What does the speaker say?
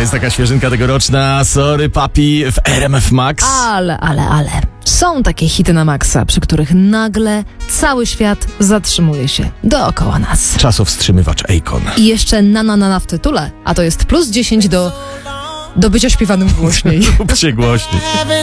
jest taka świeżynka tegoroczna. Sorry papi w RMF Max. Ale. Są takie hity na maksa, przy których nagle cały świat zatrzymuje się dookoła nas. Czasowstrzymywacz Akon. I jeszcze na w tytule, a to jest plus 10 do bycia śpiewanym głośniej. Róbcie głośniej.